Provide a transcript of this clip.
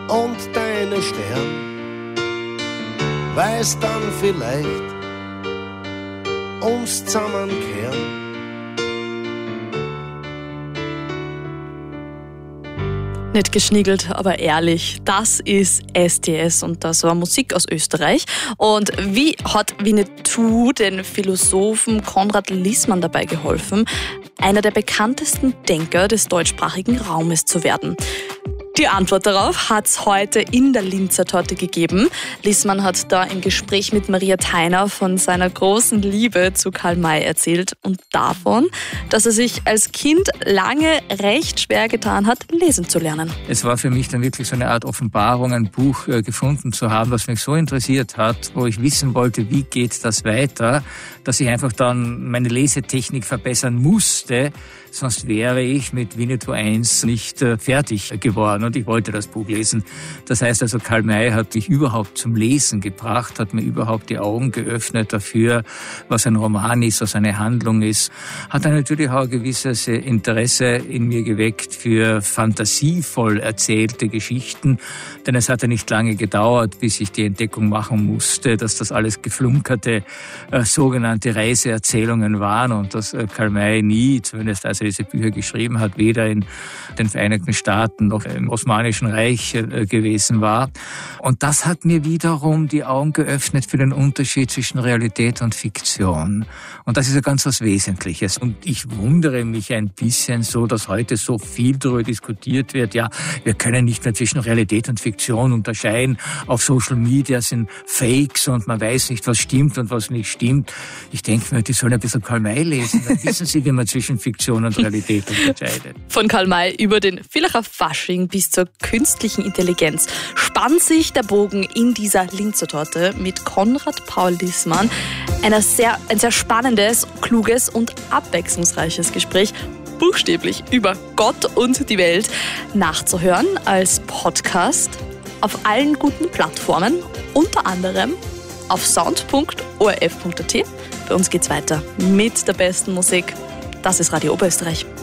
und deine Stern, weiß dann vielleicht uns zusammenkehren. Nicht geschniegelt, aber ehrlich, das ist STS und das war Musik aus Österreich. Und wie hat Winnetou den Philosophen Konrad Liessmann dabei geholfen, einer der bekanntesten Denker des deutschsprachigen Raumes zu werden? Die Antwort darauf hat es heute in der Linzer Torte gegeben. Liessmann hat da im Gespräch mit Maria Theiner von seiner großen Liebe zu Karl May erzählt und davon, dass er sich als Kind lange recht schwer getan hat, lesen zu lernen. Es war für mich dann wirklich so eine Art Offenbarung, ein Buch gefunden zu haben, was mich so interessiert hat, wo ich wissen wollte, wie geht das weiter, dass ich einfach dann meine Lesetechnik verbessern musste, sonst wäre ich mit Winnetou 1 nicht fertig geworden und ich wollte das Buch lesen. Das heißt also, Karl May hat mich überhaupt zum Lesen gebracht, hat mir überhaupt die Augen geöffnet dafür, was ein Roman ist, was eine Handlung ist. Hat dann natürlich auch ein gewisses Interesse in mir geweckt für fantasievoll erzählte Geschichten, denn es hat ja nicht lange gedauert, bis ich die Entdeckung machen musste, dass das alles geflunkerte sogenannte Reiseerzählungen waren und dass Karl May nie, zumindest als er diese Bücher geschrieben hat, weder in den Vereinigten Staaten noch im Osmanischen Reich gewesen war. Und das hat mir wiederum die Augen geöffnet für den Unterschied zwischen Realität und Fiktion. Und das ist ja ganz was Wesentliches. Und ich wundere mich ein bisschen so, dass heute so viel darüber diskutiert wird. Ja, wir können nicht mehr zwischen Realität und Fiktion unterscheiden. Auf Social Media sind Fakes und man weiß nicht, was stimmt und was nicht stimmt. Ich denke mir, die sollen ein bisschen Karl May lesen. Dann wissen sie, wie man zwischen Fiktion und Realität unterscheidet. Von Karl May über den Villacher Fasching bis zur künstlichen Intelligenz spannt sich der Bogen in dieser Linzer Torte mit Konrad Paul Liessmann. Ein sehr spannendes, kluges und abwechslungsreiches Gespräch, buchstäblich über Gott und die Welt, nachzuhören als Podcast auf allen guten Plattformen, unter anderem auf sound.orf.at. Bei uns geht's weiter mit der besten Musik. Das ist Radio Oberösterreich.